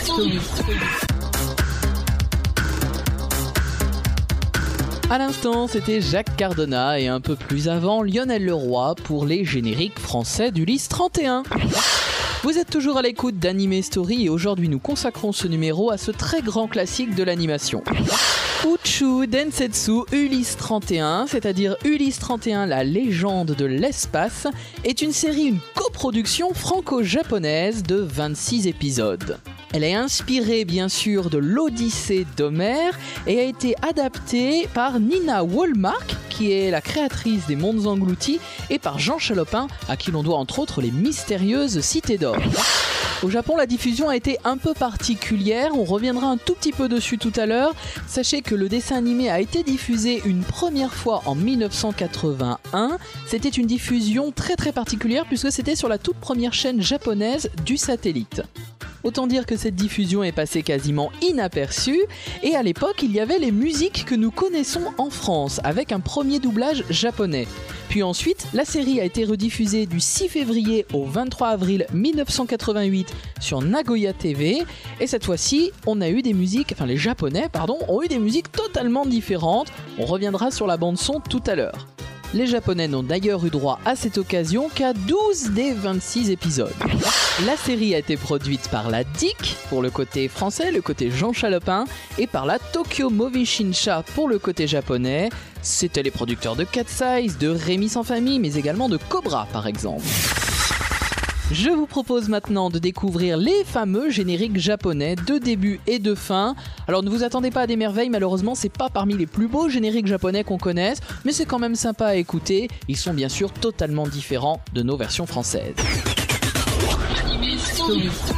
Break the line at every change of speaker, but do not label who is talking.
À l'instant, c'était Jacques Cardona et un peu plus avant, Lionel Leroy pour les génériques français d'Ulysse 31. Vous êtes toujours à l'écoute d'Anime Story et aujourd'hui nous consacrons ce numéro à ce très grand classique de l'animation. Uchu Densetsu Ulysse 31, c'est-à-dire Ulysse 31, la légende de l'espace, est une série, une coproduction franco-japonaise de 26 épisodes. Elle est inspirée bien sûr de l'Odyssée d'Homère et a été adaptée par Nina Wallmark, qui est la créatrice des Mondes Engloutis, et par Jean Chalopin, à qui l'on doit entre autres les mystérieuses Cités d'Or. Au Japon, la diffusion a été un peu particulière, on reviendra un tout petit peu dessus tout à l'heure. Sachez que le dessin animé a été diffusé une première fois en 1981. C'était une diffusion très très particulière puisque c'était sur la toute première chaîne japonaise du satellite. Autant dire que cette diffusion est passée quasiment inaperçue, et à l'époque il y avait les musiques que nous connaissons en France, avec un premier doublage japonais. Puis ensuite, la série a été rediffusée du 6 février au 23 avril 1988 sur Nagoya TV, et cette fois-ci, les Japonais ont eu des musiques totalement différentes. On reviendra sur la bande-son tout à l'heure. Les Japonais n'ont d'ailleurs eu droit à cette occasion qu'à 12 des 26 épisodes. La série a été produite par la DIC pour le côté français, le côté Jean Chalopin, et par la Tokyo Movie Shinsha pour le côté japonais. C'était les producteurs de Cat Size, de Rémi sans famille, mais également de Cobra par exemple. Je vous propose maintenant de découvrir les fameux génériques japonais de début et de fin. Alors ne vous attendez pas à des merveilles, malheureusement c'est pas parmi les plus beaux génériques japonais qu'on connaisse, mais c'est quand même sympa à écouter. Ils sont bien sûr totalement différents de nos versions françaises.